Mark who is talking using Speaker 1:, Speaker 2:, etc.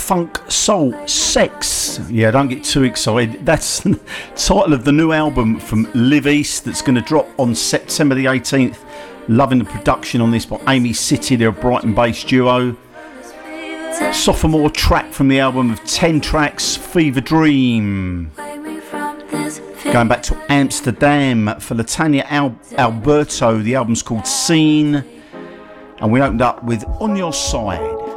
Speaker 1: Funk Soul Sex. Yeah, don't get too excited. That's the title of the new album from Live East that's going to drop on September the 18th. Loving the production on this by Amy City. They're a Brighton-based duo. Sophomore track from the album of 10 tracks, Fever Dream. Going back to Amsterdam for Latanya Alberto. The album's called Scene. And we opened up with On Your Side.